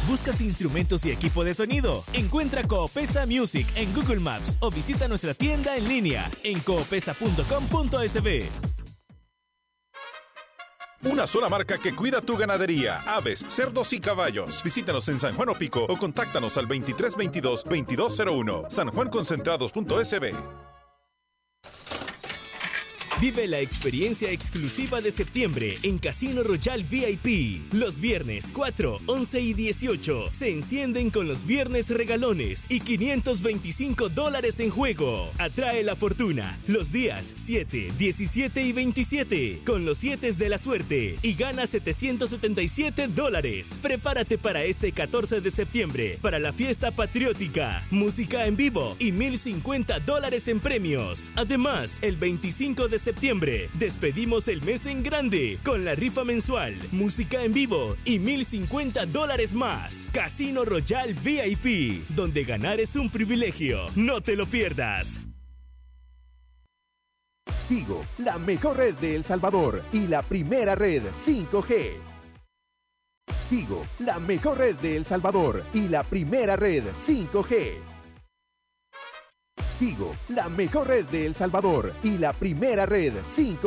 ¿Buscas instrumentos y equipo de sonido? Encuentra Coopesa Music en Google Maps o visita nuestra tienda en línea en coopesa.com.sb. Una sola marca que cuida tu ganadería, aves, cerdos y caballos. Visítanos en San Juan Opico o contáctanos al 2322-2201. sanjuanconcentrados.sb. Vive la experiencia exclusiva de septiembre en Casino Royal VIP. Los viernes 4, 11 y 18 se encienden con los viernes regalones y $525 en juego. Atrae la fortuna los días 7, 17 y 27 con los 7 de la suerte y gana $777. Prepárate para este 14 de septiembre para la fiesta patriótica, música en vivo y $1,050 en premios. Además, el 25 de septiembre despedimos el mes en grande con la rifa mensual, música en vivo y $1,050 más. Casino Royal VIP, donde ganar es un privilegio. No te lo pierdas. Tigo, la mejor red de El Salvador y la primera red 5G. Tigo, la mejor red de El Salvador y la primera red 5G. Tigo, la mejor red de El Salvador y la primera red 5G.